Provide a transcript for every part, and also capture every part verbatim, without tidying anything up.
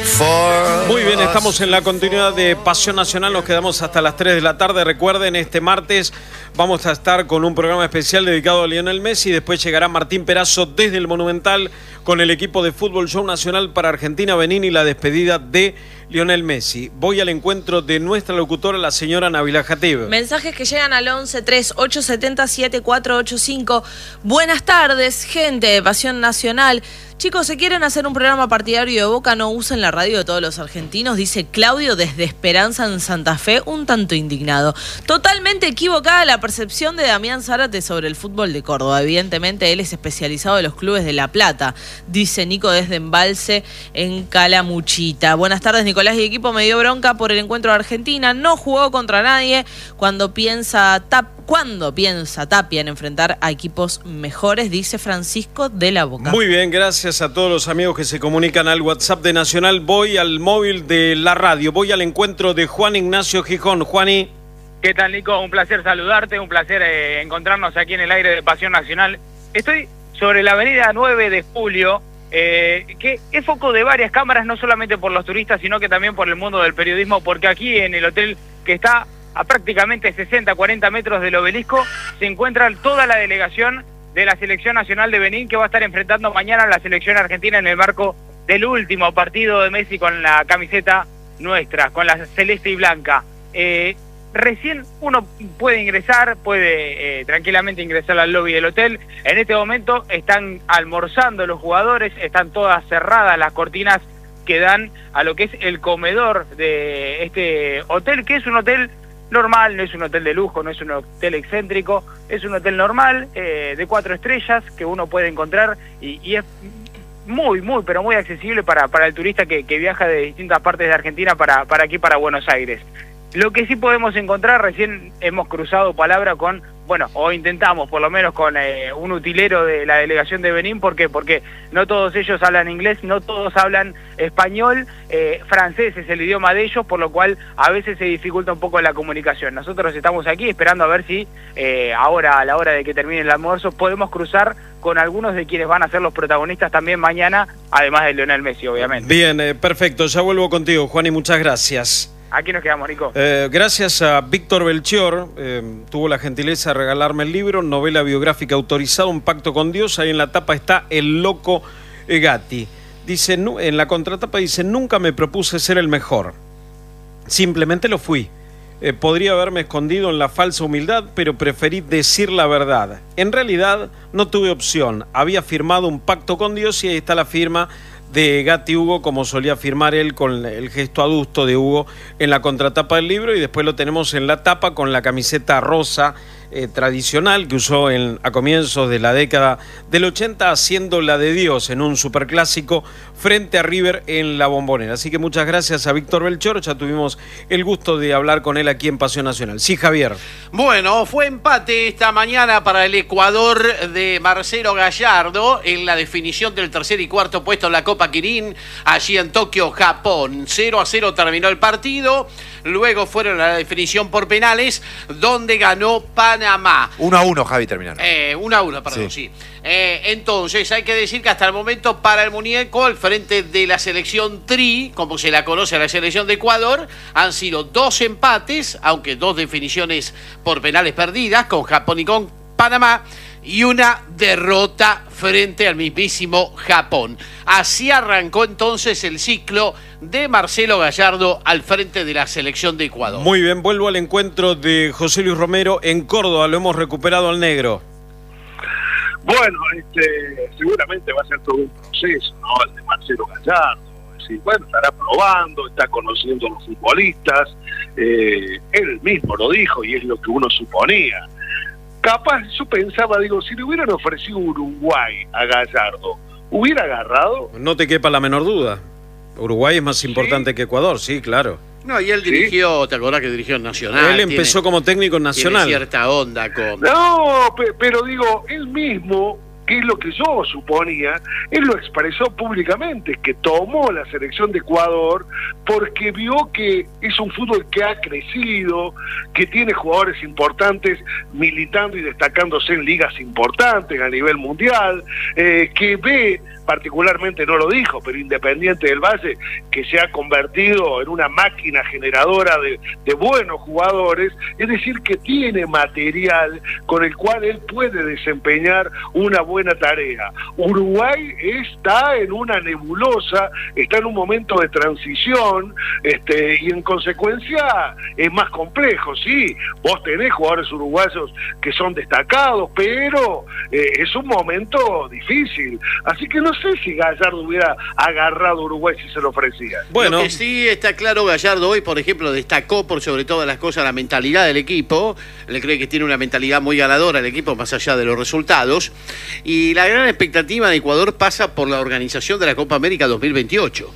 Muy bien, estamos en la continuidad de Pasión Nacional, nos quedamos hasta las tres de la tarde. Recuerden, este martes vamos a estar con un programa especial dedicado a Lionel Messi. Después llegará Martín Perazo desde el Monumental con el equipo de Fútbol Show Nacional para Argentina, Benín y la despedida de Lionel Messi. Voy al encuentro de nuestra locutora, la señora Nabila Jatib. Mensajes que llegan al once tres ocho siete cero siete cuatro ocho cinco. Buenas tardes, gente de Pasión Nacional. Chicos, ¿se quieren hacer un programa partidario de Boca? No usen la radio de todos los argentinos, dice Claudio desde Esperanza en Santa Fe, un tanto indignado. Totalmente equivocada la percepción de Damián Zárate sobre el fútbol de Córdoba. Evidentemente él es especializado en los clubes de La Plata, dice Nico desde Embalse en Calamuchita. Buenas tardes, Nicolás y equipo. Me dio bronca por el encuentro de Argentina, no jugó contra nadie. Cuando piensa Tap, cuando piensa Tapia en enfrentar a equipos mejores, dice Francisco de la Boca. Muy bien, gracias a todos los amigos que se comunican al WhatsApp de Nacional. Voy al móvil de la radio, voy al encuentro de Juan Ignacio Gijón. Juani. ¿Qué tal, Nico? Un placer saludarte, un placer eh, encontrarnos aquí en el aire de Pasión Nacional. Estoy sobre la avenida nueve de julio, eh, que es foco de varias cámaras, no solamente por los turistas, sino que también por el mundo del periodismo, porque aquí en el hotel que está a prácticamente sesenta, cuarenta metros del obelisco, se encuentra toda la delegación de la Selección Nacional de Benín, que va a estar enfrentando mañana a la Selección Argentina en el marco del último partido de Messi con la camiseta nuestra, con la celeste y blanca. Eh, recién uno puede ingresar, puede eh, tranquilamente ingresar al lobby del hotel. En este momento están almorzando los jugadores, están todas cerradas las cortinas que dan a lo que es el comedor de este hotel, que es un hotel normal, no es un hotel de lujo, no es un hotel excéntrico, es un hotel normal, eh, de cuatro estrellas, que uno puede encontrar y, y es muy, muy, pero muy accesible para, para el turista que, que viaja de distintas partes de Argentina para, para aquí, para Buenos Aires. Lo que sí podemos encontrar, recién hemos cruzado palabra con, bueno, o intentamos por lo menos con eh, un utilero de la delegación de Benín. ¿Por qué? Porque no todos ellos hablan inglés, no todos hablan español, eh, francés es el idioma de ellos, por lo cual a veces se dificulta un poco la comunicación. Nosotros estamos aquí esperando a ver si eh, ahora, a la hora de que termine el almuerzo, podemos cruzar con algunos de quienes van a ser los protagonistas también mañana, además de Lionel Messi, obviamente. Bien, eh, perfecto, ya vuelvo contigo, Juan, y muchas gracias. Aquí nos quedamos, Nico. Eh, gracias a Víctor Belchior, eh, tuvo la gentileza de regalarme el libro, novela biográfica autorizada, Un pacto con Dios. Ahí en la tapa está El loco Gatti. Dice, en la contratapa dice, nunca me propuse ser el mejor, simplemente lo fui. Eh, podría haberme escondido en la falsa humildad, pero preferí decir la verdad. En realidad no tuve opción, había firmado un pacto con Dios y ahí está la firma de Gatti Hugo, como solía firmar él, con el gesto adusto de Hugo en la contratapa del libro, y después lo tenemos en la tapa con la camiseta rosa eh, tradicional que usó en, a comienzos de la década del ochenta, haciendo la de Dios en un superclásico frente a River en la Bombonera. Así que muchas gracias a Víctor Belchior, ya tuvimos el gusto de hablar con él aquí en Pasión Nacional. Sí, Javier. Bueno, fue empate esta mañana para el Ecuador de Marcelo Gallardo en la definición del tercer y cuarto puesto en la Copa Kirin, allí en Tokio, Japón. cero a cero terminó el partido, luego fueron a la definición por penales, donde ganó Panamá. uno a uno, Javi, terminaron. Eh, uno a uno, perdón, sí. sí. Eh, entonces, hay que decir que hasta el momento para el muñeco, al frente de la selección Tri, como se la conoce a la selección de Ecuador, han sido dos empates, aunque dos definiciones por penales perdidas, con Japón y con Panamá, y una derrota frente al mismísimo Japón. Así arrancó entonces el ciclo de Marcelo Gallardo al frente de la selección de Ecuador. Muy bien, vuelvo al encuentro de José Luis Romero en Córdoba, lo hemos recuperado al negro. Bueno, este, seguramente va a ser todo un proceso, ¿no? El de Marcelo Gallardo. Es decir, bueno, estará probando, está conociendo a los futbolistas, eh, él mismo lo dijo y es lo que uno suponía. Capaz yo pensaba, digo, si le hubieran ofrecido Uruguay a Gallardo, ¿hubiera agarrado? No te quepa la menor duda. Uruguay es más ¿Sí? importante que Ecuador, sí, claro. No, y él ¿Sí? dirigió, ¿te acordás que dirigió en Nacional? Él empezó tiene, como técnico en Nacional. Tiene cierta onda con... No, pe pero digo, él mismo que es lo que yo suponía, él lo expresó públicamente, que tomó la selección de Ecuador porque vio que es un fútbol que ha crecido, que tiene jugadores importantes militando y destacándose en ligas importantes a nivel mundial, eh, que ve, particularmente no lo dijo, pero Independiente del Valle, que se ha convertido en una máquina generadora de, de buenos jugadores, es decir, que tiene material con el cual él puede desempeñar una buena tarea. Uruguay está en una nebulosa, está en un momento de transición, este, y en consecuencia es más complejo, sí, vos tenés jugadores uruguayos que son destacados, pero eh, es un momento difícil, así que no sé si Gallardo hubiera agarrado a Uruguay si se lo ofrecía. Bueno, lo que sí está claro, Gallardo hoy, por ejemplo, destacó por sobre todas las cosas la mentalidad del equipo. Le cree que tiene una mentalidad muy ganadora el equipo, más allá de los resultados. Y la gran expectativa de Ecuador pasa por la organización de la Copa América dos mil veintiocho,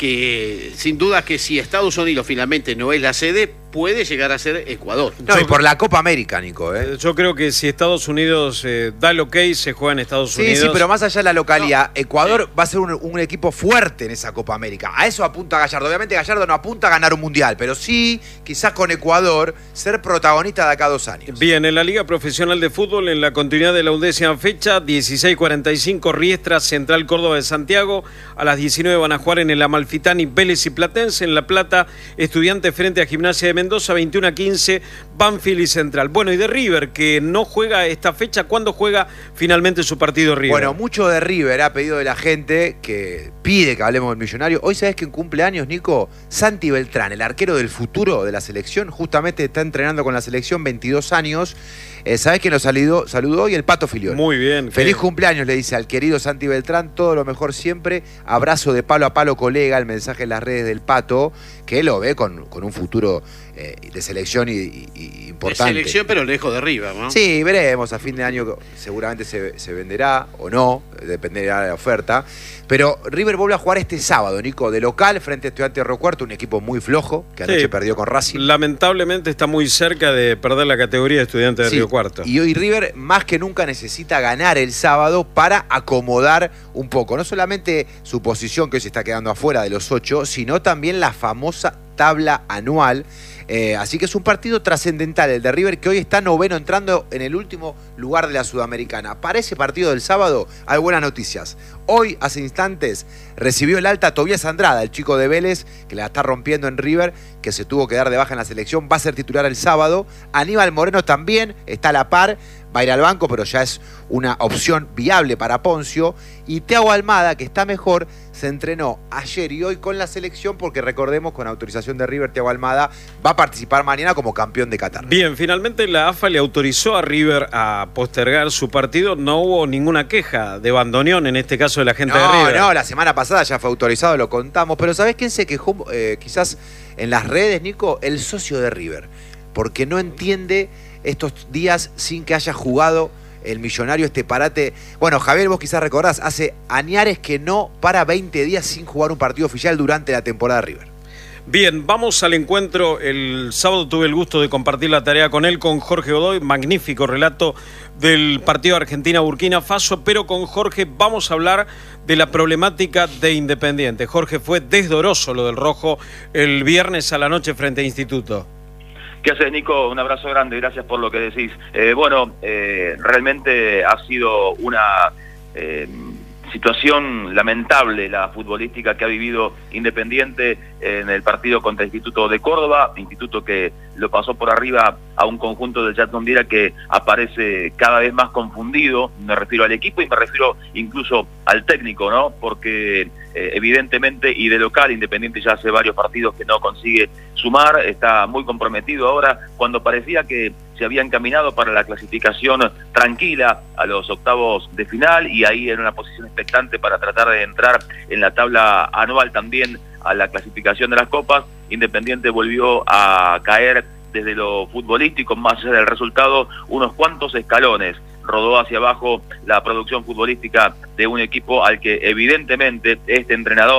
que sin duda que si Estados Unidos finalmente no es la sede, puede llegar a ser Ecuador. No, y por la Copa América, Nico. ¿eh? Yo creo que si Estados Unidos eh, da el ok, se juega en Estados sí, Unidos. Sí, sí, pero más allá de la localidad, no. Ecuador sí. va a ser un, un equipo fuerte en esa Copa América. A eso apunta Gallardo. Obviamente Gallardo no apunta a ganar un mundial, pero sí, quizás con Ecuador, ser protagonista de acá a dos años. Bien, en la Liga Profesional de Fútbol, en la continuidad de la undécima fecha, dieciséis cuarenta y cinco, Riestra, Central Córdoba de Santiago. A las diecinueve van a jugar en el Amalfitani, Vélez y Platense. En La Plata, Estudiantes frente a Gimnasia de Mendoza, veintiuno a quince, Banfield y Central. Bueno, y de River, que no juega esta fecha, ¿cuándo juega finalmente su partido River? Bueno, mucho de River ha pedido de la gente que pide que hablemos del Millonario. Hoy, ¿sabés quién cumple años, Nico? Santi Beltrán, el arquero del futuro de la selección. Justamente está entrenando con la selección, veintidós años. Eh, ¿Sabés quién lo saludó? Saludó hoy el Pato Filiol. Muy bien. Feliz ¿qué? cumpleaños, le dice al querido Santi Beltrán. Todo lo mejor siempre. Abrazo de palo a palo, colega. El mensaje en las redes del Pato, que lo ve con, con un futuro eh, de selección y, y, y importante. De selección, pero lejos de River, ¿no? Sí, veremos. A fin de año seguramente se, se venderá o no. Dependerá de la oferta. Pero River vuelve a jugar este sábado, Nico, de local frente a Estudiantes de Río Cuarto, un equipo muy flojo, que anoche sí, perdió con Racing. Lamentablemente está muy cerca de perder la categoría de Estudiantes de sí, Río Cuarto. Y hoy River más que nunca necesita ganar el sábado para acomodar un poco, no solamente su posición, que hoy se está quedando afuera de los ocho, sino también la famosa tabla anual. Eh, así que es un partido trascendental el de River, que hoy está noveno, entrando en el último lugar de la Sudamericana. Para ese partido del sábado hay buenas noticias. Hoy, hace instantes, recibió el alta Tobías Andrada, el chico de Vélez, que la está rompiendo en River, que se tuvo que dar de baja en la selección. Va a ser titular el sábado. Aníbal Moreno también está a la par. Va a ir al banco, pero ya es una opción viable para Poncio. Y Thiago Almada, que está mejor, se entrenó ayer y hoy con la selección, porque recordemos, con autorización de River, Thiago Almada va a participar mañana como campeón de Qatar. Bien, finalmente la A F A le autorizó a River a postergar su partido. No hubo ninguna queja de bandoneón, en este caso de la gente no, de River. No, no, la semana pasada ya fue autorizado, lo contamos. Pero ¿sabés quién se quejó eh, quizás en las redes, Nico? El socio de River, porque no entiende estos días sin que haya jugado el Millonario, este parate. Bueno, Javier, vos quizás recordás, hace añares que no para veinte días sin jugar un partido oficial durante la temporada de River. Bien, vamos al encuentro. El sábado tuve el gusto de compartir la tarea con él, con Jorge Godoy. Magnífico relato del partido Argentina-Burkina Faso, pero con Jorge vamos a hablar de la problemática de Independiente. Jorge, fue desdoroso lo del rojo el viernes a la noche frente a Instituto. ¿Qué haces, Nico? Un abrazo grande, gracias por lo que decís. Eh, bueno, eh, realmente ha sido una eh, situación lamentable la futbolística que ha vivido Independiente en el partido contra el Instituto de Córdoba, instituto que lo pasó por arriba a un conjunto de Jackson Viera que aparece cada vez más confundido. Me refiero al equipo y me refiero incluso al técnico, ¿no? Porque eh, evidentemente, y de local, Independiente ya hace varios partidos que no consigue sumar, está muy comprometido ahora, cuando parecía que se había encaminado para la clasificación tranquila a los octavos de final, y ahí en una posición expectante para tratar de entrar en la tabla anual también a la clasificación de las copas. Independiente volvió a caer desde lo futbolístico, más allá del resultado, unos cuantos escalones. Rodó hacia abajo la producción futbolística de un equipo al que evidentemente este entrenador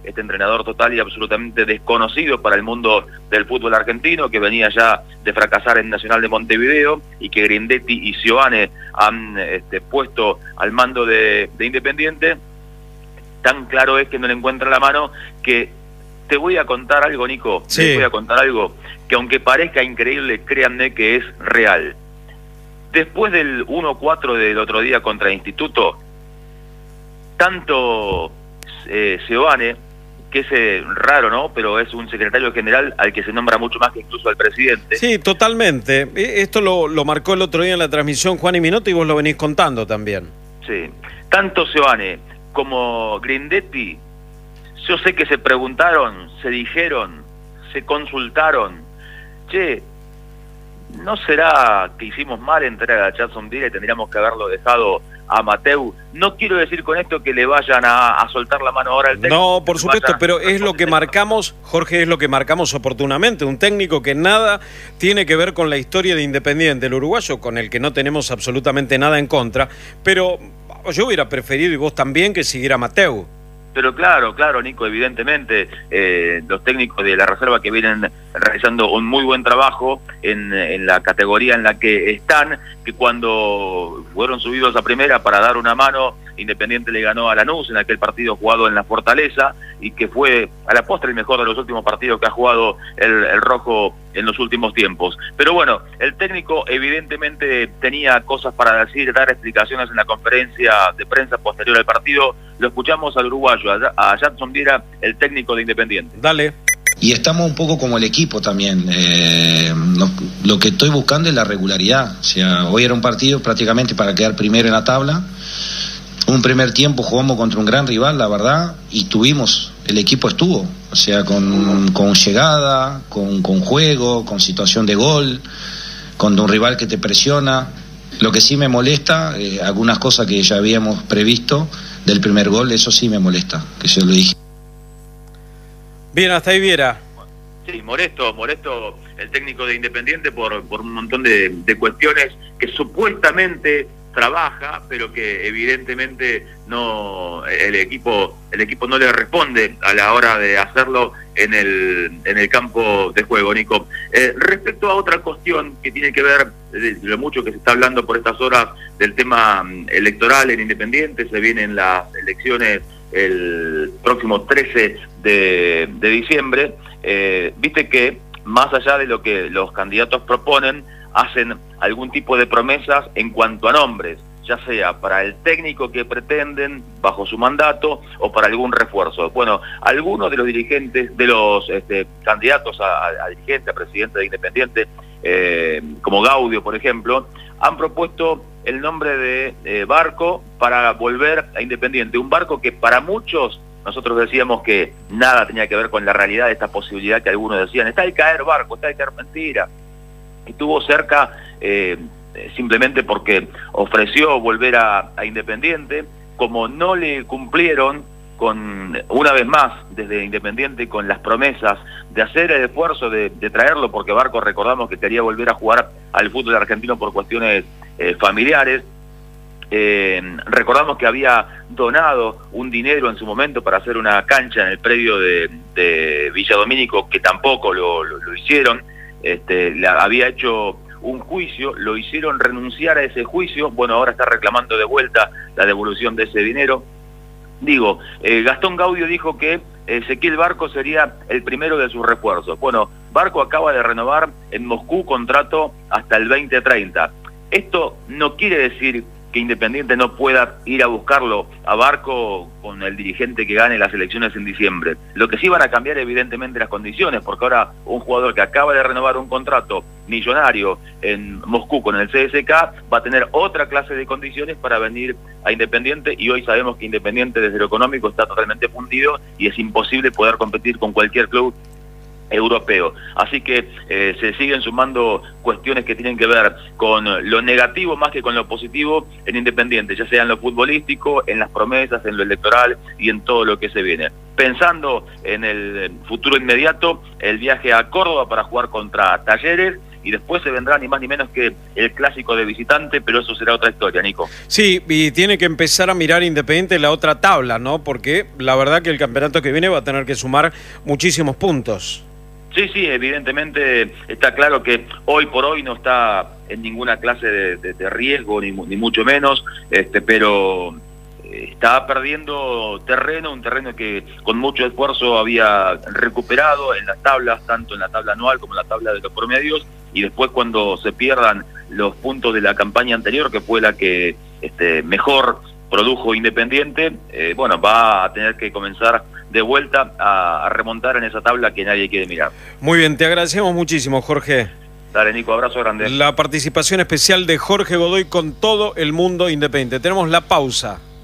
este entrenador total y absolutamente desconocido para el mundo del fútbol argentino, que venía ya de fracasar en Nacional de Montevideo y que Grindetti y Seoane han este, puesto al mando de, de Independiente. Tan claro es que no le encuentra la mano que te voy a contar algo, Nico, sí. Te voy a contar algo que aunque parezca increíble, créanme que es real. Después del uno cuatro del otro día contra Instituto, tanto eh, Seoane, que es eh, raro, ¿no? Pero es un secretario general al que se nombra mucho más que incluso al presidente. Sí, totalmente. Esto lo, lo marcó el otro día en la transmisión Juan y Minotti y vos lo venís contando también. Sí. Tanto Seoane como Grindetti, yo sé que se preguntaron, se dijeron, se consultaron, che, ¿no será que hicimos mal entrar a Jacksonville y tendríamos que haberlo dejado a Mateu? No quiero decir con esto que le vayan a, a soltar la mano ahora al técnico. No, por supuesto, pero es lo que marcamos, Jorge, es lo que marcamos oportunamente. Un técnico que nada tiene que ver con la historia de Independiente, el uruguayo, con el que no tenemos absolutamente nada en contra, pero yo hubiera preferido, y vos también, que siguiera Mateu. Pero claro, claro, Nico, evidentemente eh, los técnicos de la reserva que vienen realizando un muy buen trabajo en, en la categoría en la que están, que cuando fueron subidos a primera para dar una mano, Independiente le ganó a Lanús en aquel partido jugado en la Fortaleza y que fue a la postre el mejor de los últimos partidos que ha jugado el, el rojo en los últimos tiempos. Pero bueno, el técnico evidentemente tenía cosas para decir, dar explicaciones en la conferencia de prensa posterior al partido. Lo escuchamos al uruguayo, a Jackson Viera, el técnico de Independiente. Dale. Y estamos un poco como el equipo también. Eh, lo, lo que estoy buscando es la regularidad. O sea, hoy era un partido prácticamente para quedar primero en la tabla. Un primer tiempo jugamos contra un gran rival, la verdad, y tuvimos, el equipo estuvo, o sea, con, con llegada, con, con juego, con situación de gol, con un rival que te presiona. Lo que sí me molesta, eh, algunas cosas que ya habíamos previsto del primer gol, eso sí me molesta, que yo lo dije. Bien, hasta ahí Viera. Sí, molesto, molesto el técnico de Independiente por, por un montón de, de cuestiones que supuestamente trabaja, pero que evidentemente no el equipo el equipo no le responde a la hora de hacerlo en el en el campo de juego, Nico. Eh, respecto a otra cuestión que tiene que ver de lo mucho que se está hablando por estas horas del tema electoral en Independiente, se vienen las elecciones el próximo trece de, de diciembre, eh, viste que más allá de lo que los candidatos proponen, hacen algún tipo de promesas en cuanto a nombres, ya sea para el técnico que pretenden bajo su mandato o para algún refuerzo. Bueno, algunos de los dirigentes, de los este, candidatos a, a dirigente, a presidente de Independiente, eh, como Gaudio, por ejemplo, han propuesto el nombre de eh, Barco para volver a Independiente. Un Barco que para muchos, nosotros decíamos que nada tenía que ver con la realidad de esta posibilidad que algunos decían, está de caer Barco, está de caer, mentira. Estuvo cerca eh, simplemente porque ofreció volver a, a Independiente, como no le cumplieron con una vez más desde Independiente con las promesas de hacer el esfuerzo de, de traerlo, porque Barco recordamos que quería volver a jugar al fútbol argentino por cuestiones eh, familiares. Eh, recordamos que había donado un dinero en su momento para hacer una cancha en el predio de, de Villa Domínico, que tampoco lo, lo, lo hicieron. Este, le había hecho un juicio, lo hicieron renunciar a ese juicio, bueno, ahora está reclamando de vuelta la devolución de ese dinero. Digo, eh, Gastón Gaudio dijo que Ezequiel Barco sería el primero de sus refuerzos. Bueno, Barco acaba de renovar en Moscú contrato hasta el veinte treinta. Esto no quiere decir que Independiente no pueda ir a buscarlo a Barco con el dirigente que gane las elecciones en diciembre. Lo que sí van a cambiar evidentemente las condiciones, porque ahora un jugador que acaba de renovar un contrato millonario en Moscú con el C S K va a tener otra clase de condiciones para venir a Independiente, y hoy sabemos que Independiente desde lo económico está totalmente fundido y es imposible poder competir con cualquier club europeo. Así que eh, se siguen sumando cuestiones que tienen que ver con lo negativo más que con lo positivo en Independiente, ya sea en lo futbolístico, en las promesas, en lo electoral y en todo lo que se viene. Pensando en el futuro inmediato, el viaje a Córdoba para jugar contra Talleres y después se vendrá ni más ni menos que el clásico de visitante, pero eso será otra historia, Nico. Sí, y tiene que empezar a mirar Independiente la otra tabla, ¿no? Porque la verdad que el campeonato que viene va a tener que sumar muchísimos puntos. Sí, sí, evidentemente está claro que hoy por hoy no está en ninguna clase de, de, de riesgo, ni, ni mucho menos, este, pero está perdiendo terreno, un terreno que con mucho esfuerzo había recuperado en las tablas, tanto en la tabla anual como en la tabla de los promedios, y después cuando se pierdan los puntos de la campaña anterior, que fue la que este, mejor produjo Independiente, eh, bueno, va a tener que comenzar de vuelta a, a remontar en esa tabla que nadie quiere mirar. Muy bien, te agradecemos muchísimo, Jorge. Dale, Nico, abrazo grande. La participación especial de Jorge Godoy con todo el mundo independiente. Tenemos la pausa.